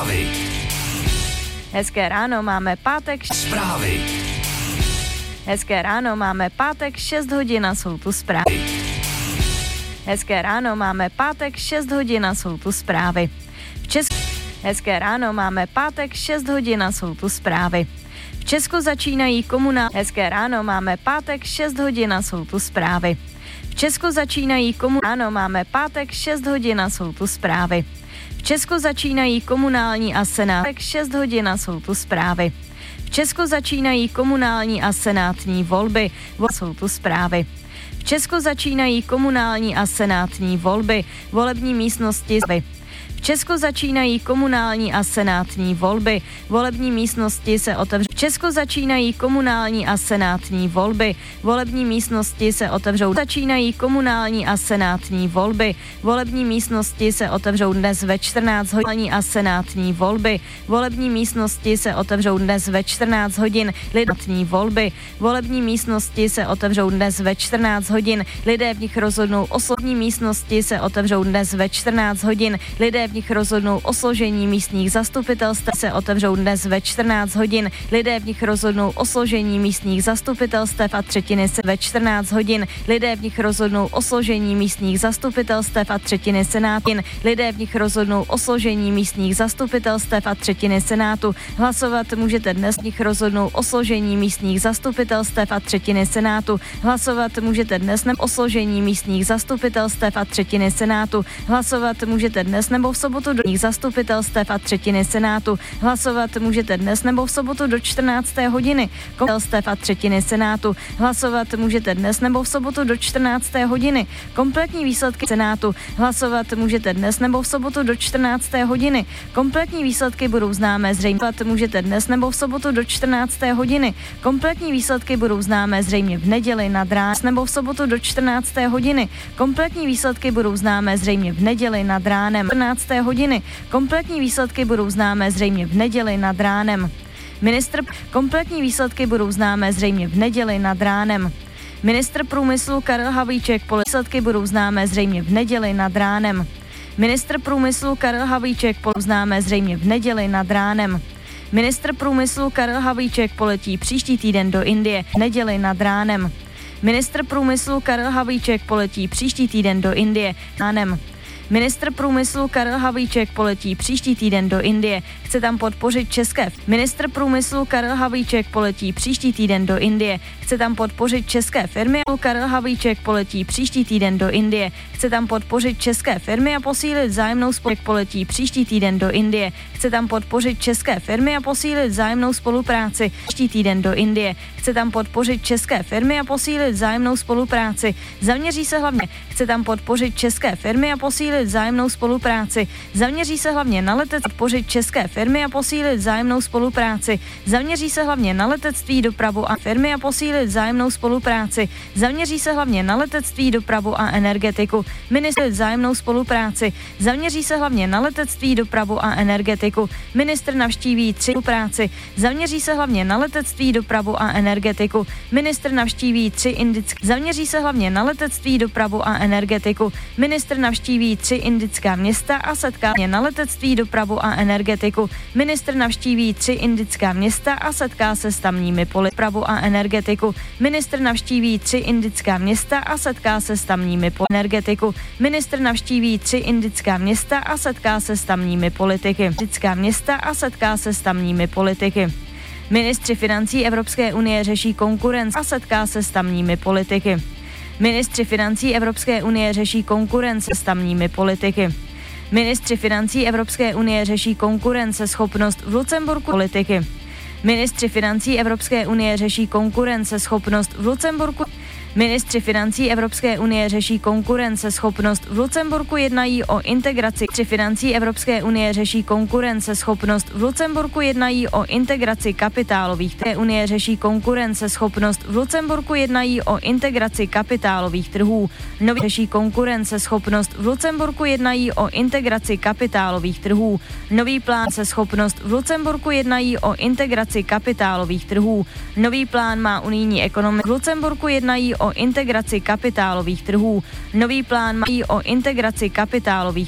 Zprávy. Hezké ráno, máme pátek. Zprávy. Hezké ráno, máme pátek, 6 hodin a jsou tu zprávy. Hezké ráno, máme pátek, 6 hodin a jsou tu zprávy. Hezké ráno, máme pátek, 6 hodin a jsou tu zprávy. V Česku začínají Hezké ráno, máme pátek, 6 hodin a jsou tu zprávy. V Česku začínají Ráno, máme pátek, 6 hodin a jsou tu zprávy. V Česku začínají komunální a senát. 6 hodin a jsou tu zprávy. V Česku začínají komunální a senátní volby. Jsou tu zprávy. V Česku začínají komunální a senátní volby. Volební místnosti. V Česku začínají komunální a senátní volby. Volební místnosti se otevřou. V Česku začínají komunální a senátní volby. Volební místnosti se otevřou. Začínají komunální a senátní volby. Volební místnosti se otevřou dnes ve 14 hodin a senátní volby. Volební místnosti se otevřou dnes ve 14 hodin. Lidní volby. Volební místnosti se otevřou dnes ve 14 hodin. Lidé v nich rozhodnou o osobní místnosti se otevřou dnes ve 14 hodin. Lidé v nich rozhodnou o složení místních zastupitelstev se otevřou dnes ve 14 hodin. Lidé v nich rozhodnou o složení místních zastupitelstev a třetiny se ve 14 hodin. Lidé v nich rozhodnou o složení místních zastupitelstev a třetiny senátu. Lidé v nich rozhodnou o složení místních zastupitelstev a třetiny senátu. Hlasovat můžete dnes. V nich rozhodnou o složení místních zastupitelstev a třetiny senátu. Hlasovat můžete dnes o složení místních zastupitelstev a třetiny senátu. Hlasovat můžete dnes nebo v sobotu do zastupitelstev a třetiny senátu. Hlasovat můžete dnes nebo v sobotu do 14. hodiny. Zastupitelstev a třetiny senátu. Hlasovat můžete dnes nebo v sobotu do 14. hodiny. Kompletní výsledky senátu. Hlasovat můžete dnes nebo v sobotu do 14. hodiny. Kompletní výsledky budou známé zřejmě. Hlasovat můžete dnes nebo v sobotu do 14. hodiny. Kompletní výsledky budou známé zřejmě v neděli nad ránem nebo v sobotu do 14. hodiny. Kompletní výsledky budou známé zřejmě v neděli nad ránem. 14. hodiny. Kompletní výsledky budou známé zřejmě v neděli nad ránem. Kompletní výsledky budou známé zřejmě v neděli nad ránem. Ministr průmyslu Karel Havlíček. Výsledky budou známé zřejmě v neděli nad ránem. Ministr průmyslu Karel Havlíček. Známé zřejmě v neděli nad ránem. Ministr průmyslu Karel Havlíček poletí příští týden do Indie. Neděli nad ránem. Ministr průmyslu Karel Havlíček poletí příští týden do Indie. Ránem. Ministr průmyslu Karel Havlíček poletí příští týden do Indie. Chce tam podpořit české. Ministr průmyslu Karel Havlíček poletí příští týden do Indie. Chce tam podpořit české firmy. Karel Havlíček poletí příští týden do Indie. Chce tam podpořit české firmy a posílit vzájemnou spolupráci. Poletí příští týden do Indie. Chce tam podpořit české firmy a posílit vzájemnou spolupráci. Příští týden do Indie. Chce tam podpořit české firmy a posílit vzájemnou spolupráci. Zaměří se hlavně. Chce tam podpořit české firmy a posílit vzájemnou spolupráci. Zaměří se hlavně na podpořit české firmy a posílit vzájemnou spolupráci. Zaměří se hlavně na letectví, dopravu a firmy a posílit vzájemnou spolupráci. Zaměří se hlavně na letectví, dopravu a energetiku. Ministr vzájemnou spolupráci. Zaměří se hlavně na letectví, dopravu a energetiku. Ministr navštíví 3 spolupráci. Zaměří se hlavně na letectví, dopravu a energetiku. Ministr navštíví 3 indické. Zaměří se hlavně na letectví, dopravu a energetiku. Ministr navštíví 3 indická města a setká na letectví, dopravu a energetiku. Ministr navštíví 3 indická města a setká se s tamními dopravu a energetiku. Ministr navštíví 3 indická města a setká se s tamními energetiku. Ministr navštíví 3 indická města a setká se s tamními politiky. Indická města a setká se s tamními politiky. Ministři financí Evropské unie řeší konkurenci a setká se s tamními politiky. Ministři financí Evropské unie řeší konkurence s tamními politiky. Ministři financí Evropské unie řeší konkurenceschopnost v Lucemburku politiky. Ministři financí Evropské unie řeší konkurenceschopnost v Lucemburku. Ministři financí Evropské unie řeší konkurenceschopnost v Lucemburku, jednají o integraci. Ministři financí Evropské unie řeší konkurenceschopnost v Lucemburku, jednají o integraci kapitálových trhů. Unie řeší konkurenceschopnost v Lucemburku, jednají o integraci kapitálových trhů. Nový řeší konkurenceschopnost v Lucemburku, jednají o integraci kapitálových trhů. Nový plán se schopnost v Lucemburku, jednají o integraci kapitálových trhů. Nový plán má unijní ekonomiku. V Lucemburku jednají o integraci kapitálových trhů. Nový plán má o integraci kapitálových